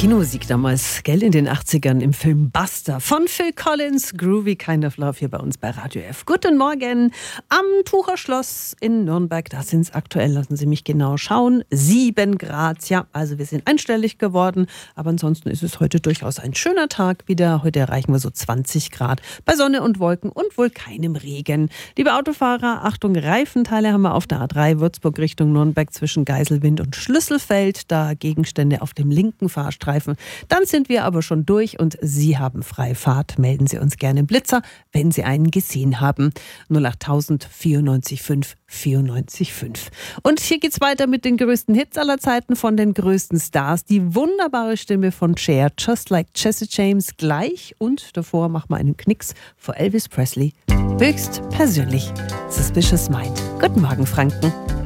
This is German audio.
Kinomusik damals, gell, in den 80ern im Film Buster von Phil Collins, Groovy Kind of Love hier bei uns bei Radio F. Guten Morgen am Tucherschloss in Nürnberg, da sind es aktuell, lassen Sie mich genau schauen, 7 Grad, ja, also wir sind einstellig geworden, aber ansonsten ist es heute durchaus ein schöner Tag wieder, heute erreichen wir so 20 Grad bei Sonne und Wolken und wohl keinem Regen. Liebe Autofahrer, Achtung, Reifenteile haben wir auf der A3 Würzburg Richtung Nürnberg zwischen Geiselwind und Schlüsselfeld, da Gegenstände auf dem linken Fahrstreifen. Dann sind wir aber schon durch und Sie haben freie Fahrt. Melden Sie uns gerne im Blitzer, wenn Sie einen gesehen haben. 08000 94 5 94 5. Und hier geht's weiter mit den größten Hits aller Zeiten von den größten Stars. Die wunderbare Stimme von Cher, Just Like Jesse James gleich. Und davor machen wir einen Knicks vor Elvis Presley. Höchst persönlich. Suspicious Mind. Guten Morgen, Franken.